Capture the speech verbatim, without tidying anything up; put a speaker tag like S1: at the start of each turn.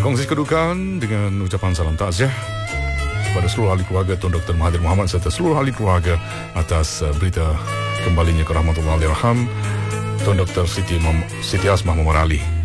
S1: Kongsi kedukaan dengan ucapan salam takziah kepada seluruh ahli keluarga Tun Doktor Mahathir Mohamad serta seluruh ahli keluarga atas uh, berita kembalinya ke rahmatullahi alaihi Tun Doktor Siti, Siti Asmah Muhammad Ali.